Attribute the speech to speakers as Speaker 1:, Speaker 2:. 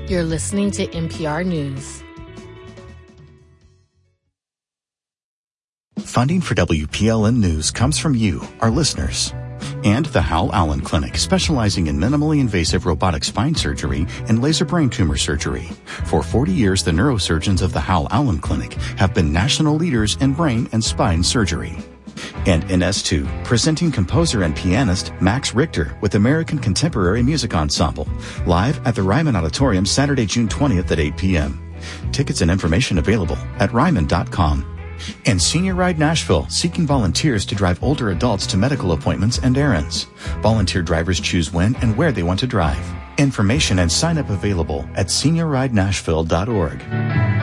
Speaker 1: You're listening to NPR News.
Speaker 2: Funding for WPLN News comes from you, our listeners. And the Hal Allen Clinic, specializing in minimally invasive robotic spine surgery and laser brain tumor surgery. For 40 years, the neurosurgeons of the Hal Allen Clinic have been national leaders in brain and spine surgery. And NS2, presenting composer and pianist Max Richter with American Contemporary Music Ensemble, live at the Ryman Auditorium Saturday, June 20th at 8 p.m. Tickets and information available at ryman.com. And Senior Ride Nashville, seeking volunteers to drive older adults to medical appointments and errands. Volunteer drivers choose when and where they want to drive. Information and sign-up available at seniorridenashville.org.